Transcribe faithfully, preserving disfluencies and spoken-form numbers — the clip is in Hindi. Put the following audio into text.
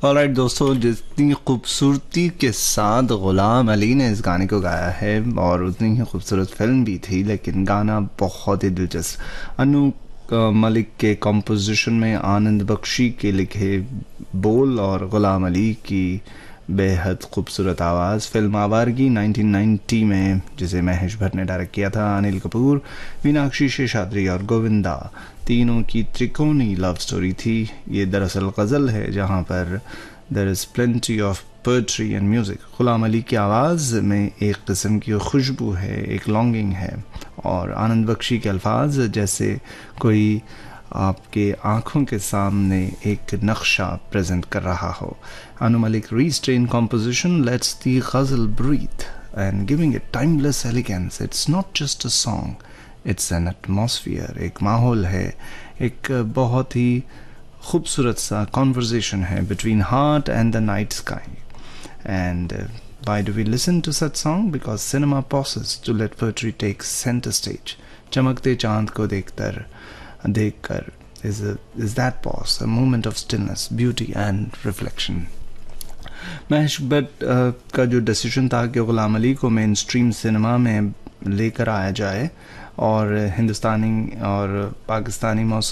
ऑलराइट दोस्तों, जितनी खूबसूरती के साथ गुलाम अली ने इस गाने को गाया है और उतनी ही खूबसूरत फिल्म भी थी, लेकिन गाना बहुत ही दिलचस्प। अनु अ, मलिक के कंपोजिशन में आनंद बख्शी के लिखे बोल और गुलाम अली की बेहद खूबसूरत आवाज़। फिल्म आवारगी नाइनटीन नाइंटी में, जिसे महेश भट्ट ने डायरेक्ट किया था, अनिल कपूर, मीनाक्षी शेषाद्री और गोविंदा तीनों की त्रिकोणी लव स्टोरी थी। ये दरअसल गज़ल है जहाँ पर there is plenty of poetry and music. Ghulam Ali की आवाज़ में एक किस्म की खुशबू है, एक लॉन्गिंग है, और आनंद बख्शी के अल्फाज जैसे कोई आपके आंखों के सामने एक नक्शा प्रेजेंट कर रहा हो। Anu Malik restrained composition lets the ghazal breathe and giving it timeless elegance. It's not just a song, it's an atmosphere. एक माहौल है, एक बहुत ही खूबसूरत सा conversation है between heart and the night sky. And uh, why do we listen to such song? Because cinema pauses to let poetry take center stage. चमकते चांद को देखकर देखकर is a, is that pause, a moment of stillness, beauty and reflection. Mahesh Bhatt का जो डिसीजन था कि गुलाम अली को मेन स्ट्रीम सिनेमा में लेकर आया जाए और हिंदुस्तानी और पाकिस्तानी मौसीकी